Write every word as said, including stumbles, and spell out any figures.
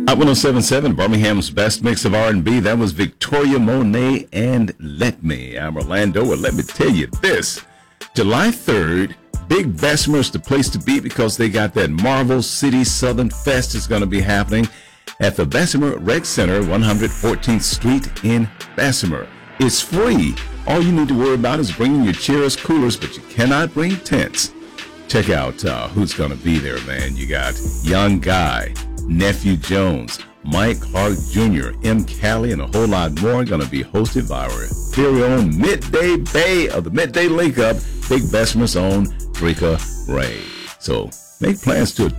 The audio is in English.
Hot one oh seven point seven, Birmingham's best mix of R and B. That was Victoria Monet and Let Me. I'm Orlando. Well, let me tell you this. July third, Big Bessemer is the place to be because they got that Marvel City Southern Fest is going to be happening at the Bessemer Rec Center, one hundred fourteenth Street in Bessemer. It's free. All you need to worry about is bringing your chairs, coolers, but you cannot bring tents. Check out uh, who's going to be there, man. You got Young Guy, Nephew Jones, Mike Clark Junior, M. Callie, and a whole lot more. Going to be hosted by our very own Midday Bay of the Midday Link Up, Big Bessemer's own Drika Ray. So make plans to attend.